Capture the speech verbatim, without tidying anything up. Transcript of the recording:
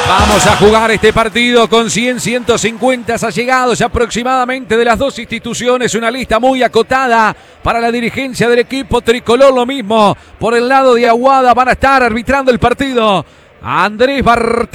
Vamos a jugar este partido con cien, ciento cincuenta allegados aproximadamente de las dos instituciones. Una lista muy acotada para la dirigencia del equipo tricolor. Lo mismo por el lado de Aguada. Van a estar arbitrando el partido Andrés Bartolomé.